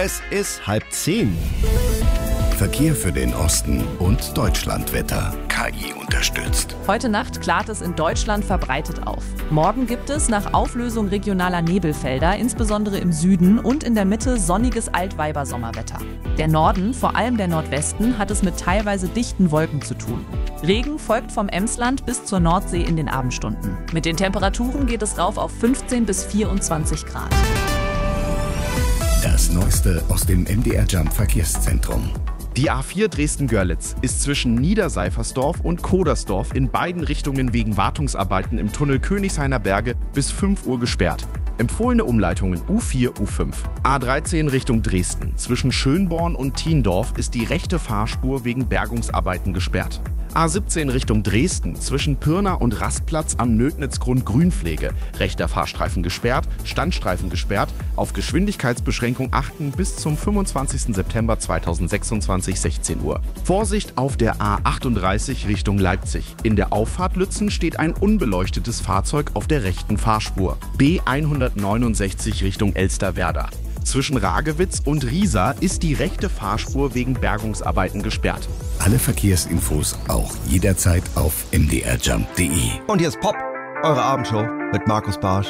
Es ist 9:30. Verkehr für den Osten und Deutschlandwetter. KI unterstützt. Heute Nacht klart es in Deutschland verbreitet auf. Morgen gibt es nach Auflösung regionaler Nebelfelder, insbesondere im Süden und in der Mitte, sonniges Altweibersommerwetter. Der Norden, vor allem der Nordwesten, hat es mit teilweise dichten Wolken zu tun. Regen folgt vom Emsland bis zur Nordsee in den Abendstunden. Mit den Temperaturen geht es rauf auf 15 bis 24 Grad. Das Neueste aus dem MDR Jump Verkehrszentrum. Die A4 Dresden-Görlitz ist zwischen Niederseifersdorf und Kodersdorf in beiden Richtungen wegen Wartungsarbeiten im Tunnel Königshainer Berge bis 5 Uhr gesperrt. Empfohlene Umleitungen U4, U5. A13 Richtung Dresden. Zwischen Schönborn und Thiendorf ist die rechte Fahrspur wegen Bergungsarbeiten gesperrt. A17 Richtung Dresden. Zwischen Pirna und Rastplatz am Nödnitzgrund Grünpflege. Rechter Fahrstreifen gesperrt, Standstreifen gesperrt. Auf Geschwindigkeitsbeschränkung achten bis zum 25. September 2026, 16 Uhr. Vorsicht auf der A38 Richtung Leipzig. In der Auffahrt Lützen steht ein unbeleuchtetes Fahrzeug auf der rechten Fahrspur. B169 Richtung Elsterwerda. Zwischen Ragewitz und Riesa ist die rechte Fahrspur wegen Bergungsarbeiten gesperrt. Alle Verkehrsinfos auch jederzeit auf mdrjump.de. Und hier ist Pop, eure Abendshow mit Markus Barsch.